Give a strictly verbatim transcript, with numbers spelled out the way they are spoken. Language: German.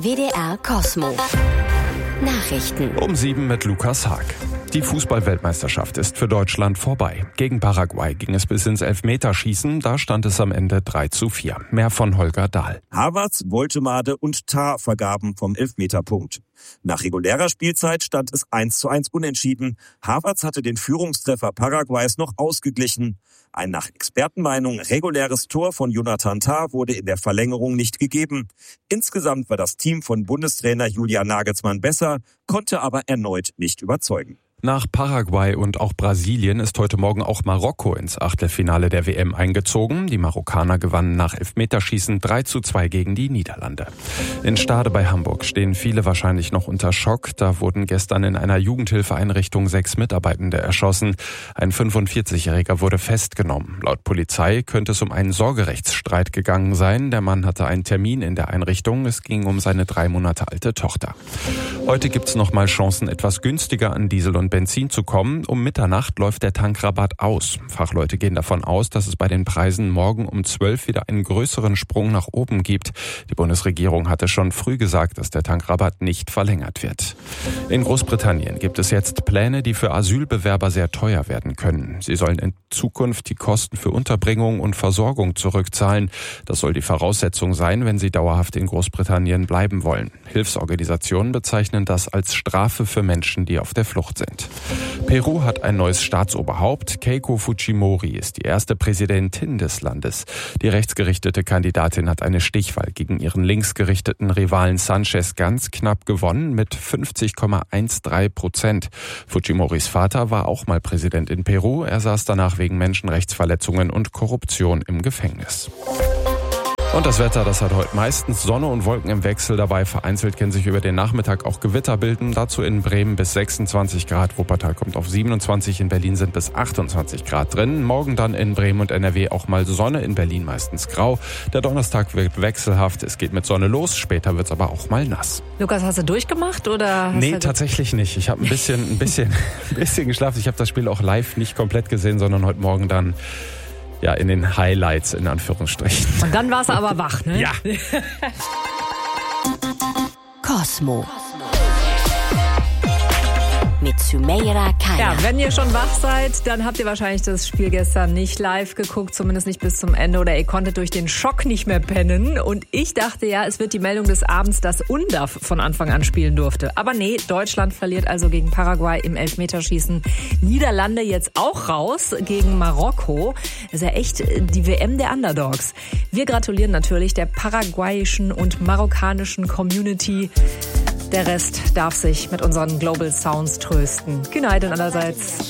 W D R Cosmo. Nachrichten. Um sieben mit Lukas Haag. Die Fußball-Weltmeisterschaft ist für Deutschland vorbei. Gegen Paraguay ging es bis ins Elfmeterschießen, da stand es am Ende drei zu vier. Mehr von Holger Dahl. Havertz, Woltemade und Tah vergaben vom Elfmeterpunkt. Nach regulärer Spielzeit stand es eins zu eins unentschieden. Havertz hatte den Führungstreffer Paraguays noch ausgeglichen. Ein nach Expertenmeinung reguläres Tor von Jonathan Tah wurde in der Verlängerung nicht gegeben. Insgesamt war das Team von Bundestrainer Julian Nagelsmann besser, konnte aber erneut nicht überzeugen. Nach Paraguay und auch Brasilien ist heute Morgen auch Marokko ins Achtelfinale der W M eingezogen. Die Marokkaner gewannen nach Elfmeterschießen drei zu zwei gegen die Niederlande. In Stade bei Hamburg stehen viele wahrscheinlich noch unter Schock. Da wurden gestern in einer Jugendhilfeeinrichtung sechs Mitarbeitende erschossen. Ein fünfundvierzigjähriger wurde festgenommen. Laut Polizei könnte es um einen Sorgerechtsstreit gegangen sein. Der Mann hatte einen Termin in der Einrichtung. Es ging um seine drei Monate alte Tochter. Heute gibt's noch mal Chancen, etwas günstiger an Diesel und Benzin zu kommen. Um Mitternacht läuft der Tankrabatt aus. Fachleute gehen davon aus, dass es bei den Preisen morgen um zwölf wieder einen größeren Sprung nach oben gibt. Die Bundesregierung hatte schon früh gesagt, dass der Tankrabatt nicht verlängert wird. In Großbritannien gibt es jetzt Pläne, die für Asylbewerber sehr teuer werden können. Sie sollen in Zukunft die Kosten für Unterbringung und Versorgung zurückzahlen. Das soll die Voraussetzung sein, wenn sie dauerhaft in Großbritannien bleiben wollen. Hilfsorganisationen bezeichnen das als Strafe für Menschen, die auf der Flucht sind. Peru hat ein neues Staatsoberhaupt. Keiko Fujimori ist die erste Präsidentin des Landes. Die rechtsgerichtete Kandidatin hat eine Stichwahl gegen ihren linksgerichteten Rivalen Sanchez ganz knapp gewonnen mit fünfzig Komma dreizehn Prozent. Fujimoris Vater war auch mal Präsident in Peru. Er saß danach wegen Menschenrechtsverletzungen und Korruption im Gefängnis. Und das Wetter, das hat heute meistens Sonne und Wolken im Wechsel dabei. Vereinzelt können sich über den Nachmittag auch Gewitter bilden. Dazu in Bremen bis sechsundzwanzig Grad. Wuppertal kommt auf siebenundzwanzig. In Berlin sind bis achtundzwanzig Grad drin. Morgen dann in Bremen und N R W auch mal Sonne. In Berlin meistens grau. Der Donnerstag wird wechselhaft. Es geht mit Sonne los. Später wird es aber auch mal nass. Lukas, hast du durchgemacht oder? Hast nee, du tatsächlich nicht. Ich habe ein bisschen, ein bisschen, ein bisschen geschlafen. Ich habe das Spiel auch live nicht komplett gesehen, sondern heute Morgen dann ja, in den Highlights, in Anführungsstrichen. Und dann warst du aber wach, ne? Ja. Cosmo. Mit Sümeyra Kaya. Ja, wenn ihr schon wach seid, dann habt ihr wahrscheinlich das Spiel gestern nicht live geguckt, zumindest nicht bis zum Ende, oder ihr konntet durch den Schock nicht mehr pennen. Und ich dachte ja, es wird die Meldung des Abends, dass Undav von Anfang an spielen durfte. Aber nee, Deutschland verliert also gegen Paraguay im Elfmeterschießen. Niederlande jetzt auch raus gegen Marokko. Das ist ja echt die W M der Underdogs. Wir gratulieren natürlich der paraguayischen und marokkanischen Community. Der Rest darf sich mit unseren Global Sounds trösten. Good night und allerseits.